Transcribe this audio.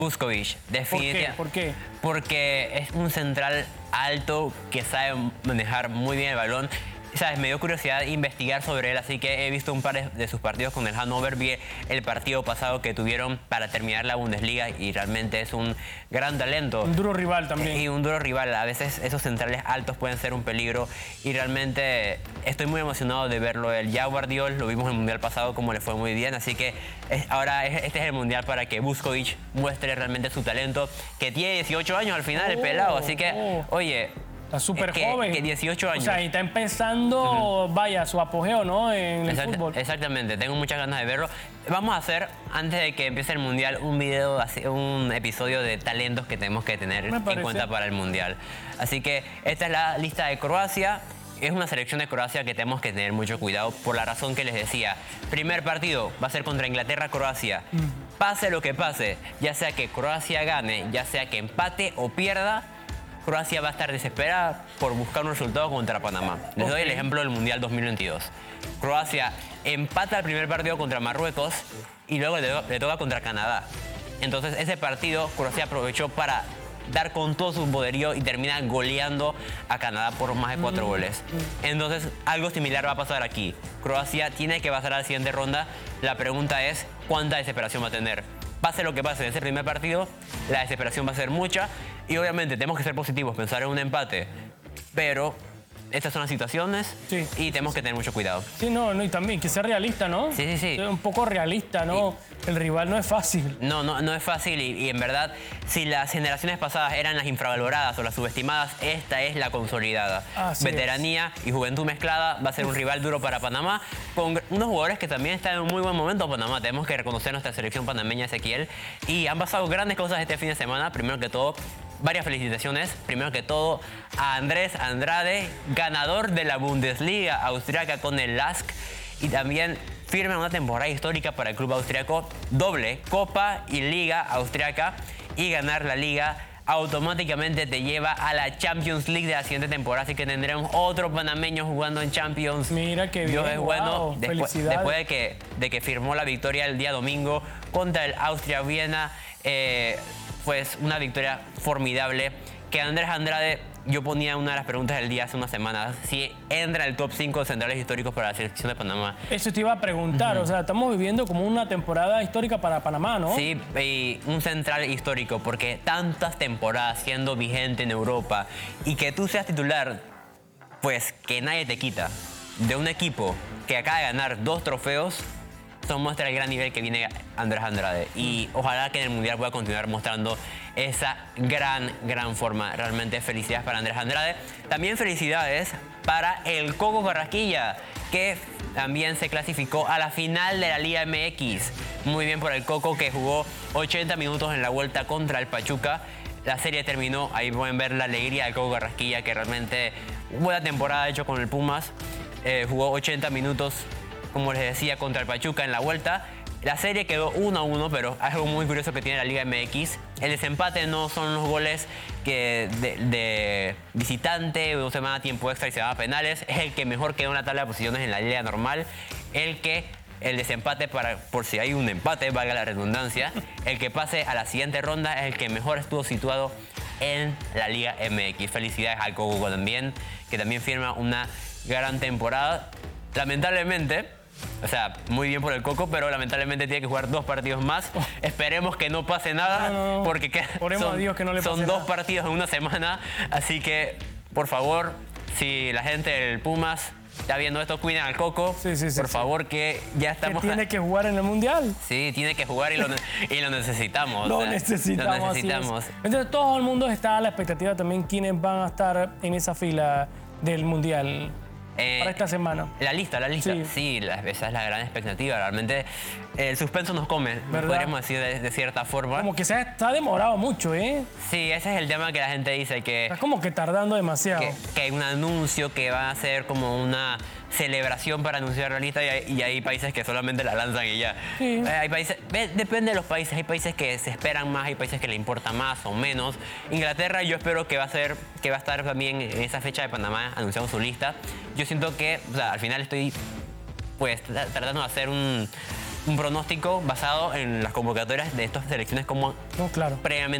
Vuskovic, definitivamente. ¿Por qué? Porque es un central alto que sabe manejar muy bien el balón. ¿Sabes? Me dio curiosidad investigar sobre él, así que he visto un par de sus partidos con el Hannover. Vi el partido pasado que tuvieron para terminar la Bundesliga y realmente es un gran talento. Un duro rival también. Y un duro rival. A veces esos centrales altos pueden ser un peligro y realmente estoy muy emocionado de verlo. El Guardiol lo vimos en el Mundial pasado como le fue muy bien, así que ahora este es el Mundial para que Vuskovic muestre realmente su talento, que tiene 18 años al final, el pelado, así que, oye... Está súper joven. Que 18 años. O sea, y está empezando, vaya, su apogeo, ¿no? En el fútbol. Exactamente, tengo muchas ganas de verlo. Vamos a hacer, antes de que empiece el Mundial, un video, un episodio de talentos que tenemos que tener en cuenta para el Mundial. Así que esta es la lista de Croacia. Es una selección de Croacia que tenemos que tener mucho cuidado por la razón que les decía. Primer partido va a ser contra Inglaterra-Croacia. Pase lo que pase, ya sea que Croacia gane, ya sea que empate o pierda, Croacia va a estar desesperada por buscar un resultado contra Panamá. Les doy el ejemplo del Mundial 2022. Croacia empata el primer partido contra Marruecos y luego le toca contra Canadá. Entonces ese partido Croacia aprovechó para dar con todo su poderío y termina goleando a Canadá por más de 4 goles. Entonces algo similar va a pasar aquí. Croacia tiene que pasar a la siguiente ronda. La pregunta es, ¿cuánta desesperación va a tener? Pase lo que pase en ese primer partido, la desesperación va a ser mucha y obviamente tenemos que ser positivos, pensar en un empate, pero estas son las situaciones y tenemos que tener mucho cuidado. Sí, no, y también que ser realista, ¿no? Sí. Un poco realista, ¿no? El rival no es fácil. No es fácil y en verdad, si las generaciones pasadas eran las infravaloradas o las subestimadas, esta es la consolidada. Veteranía y juventud mezclada va a ser un rival duro para Panamá, con unos jugadores que también están en un muy buen momento Panamá. Tenemos que reconocer nuestra selección panameña, Ezequiel, y han pasado grandes cosas este fin de semana. Primero que todo, varias felicitaciones. Primero que todo, a Andrés Andrade, ganador de la Bundesliga austriaca con el LASK. Y también firma una temporada histórica para el club austriaco, doble Copa y Liga austriaca. Y ganar la Liga automáticamente te lleva a la Champions League de la siguiente temporada. Así que tendremos otro panameño jugando en Champions. Mira qué bien. Dios es bueno. Después de que firmó la victoria el día domingo contra el Austria Viena. Pues una victoria formidable. Que Andrés Andrade, yo ponía una de las preguntas del día hace unas semanas, si entra en el top 5 de centrales históricos para la selección de Panamá. Eso te iba a preguntar, o sea, estamos viviendo como una temporada histórica para Panamá, ¿no? Sí, y un central histórico, porque tantas temporadas siendo vigente en Europa y que tú seas titular, pues que nadie te quita, de un equipo que acaba de ganar 2 trofeos, eso muestra el gran nivel que viene Andrés Andrade. Y ojalá que en el Mundial pueda continuar mostrando esa gran forma. Realmente felicidades para Andrés Andrade. También felicidades para el Coco Carrasquilla, que también se clasificó a la final de la Liga MX. Muy bien por el Coco, que jugó 80 minutos en la vuelta contra el Pachuca. La serie terminó, ahí pueden ver la alegría del Coco Carrasquilla, que realmente buena temporada hecho con el Pumas. Jugó 80 minutos, como les decía, contra el Pachuca en la vuelta. La serie quedó 1-1, pero algo muy curioso que tiene la Liga MX. El desempate no son los goles que de visitante, no se va a tiempo extra y se va a penales. Es el que mejor quedó en la tabla de posiciones en la Liga normal. El desempate, por si hay un empate, valga la redundancia, el que pase a la siguiente ronda es el que mejor estuvo situado en la Liga MX. Felicidades al Coco también, que también firma una gran temporada. Lamentablemente, o sea, muy bien por el Coco, pero lamentablemente tiene que jugar 2 partidos más. Esperemos que no pase nada, porque son 2 partidos en una semana. Así que, por favor, si la gente del Pumas está viendo esto, cuiden al Coco. Por favor, que ya estamos... Que tiene que jugar en el Mundial. Sí, tiene que jugar y lo necesitamos. Lo necesitamos. Entonces, todo el mundo está a la expectativa también quiénes van a estar en esa fila del Mundial. Para esta semana. La lista. Sí, esa es la gran expectativa. Realmente el suspenso nos come, podríamos decir de cierta forma. Como que se ha demorado mucho, ¿eh? Sí, ese es el tema que la gente dice, que... Está como que tardando demasiado. Que hay un anuncio que va a ser como una celebración para anunciar la lista y hay países que solamente la lanzan y ya. Sí. Hay países, depende de los países, hay países que se esperan más, hay países que le importa más o menos. Inglaterra yo espero que va a estar también en esa fecha de Panamá anunciando su lista. Yo siento que, o sea, al final estoy pues tratando de hacer un pronóstico basado en las convocatorias de estas selecciones como claro. previamente